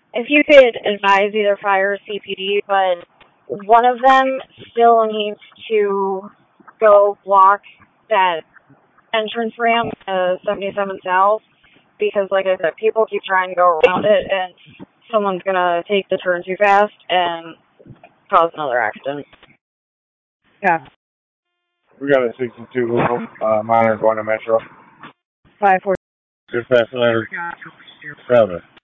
if you could advise either fire or CPD, but one of them still needs to go block that entrance ramp to 77 South because, like I said, people keep trying to go around it, and someone's gonna take the turn too fast and cause another accident. Yeah. We got a 62 minor going to Metro. 5-4. Dispatch letter 7.